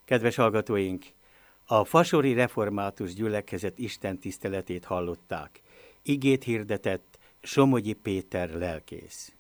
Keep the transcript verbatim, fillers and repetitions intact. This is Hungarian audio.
Kedves hallgatóink, a Fasori Református Gyülekezet istentiszteletét hallották. Igét hirdetett Somogyi Péter lelkész.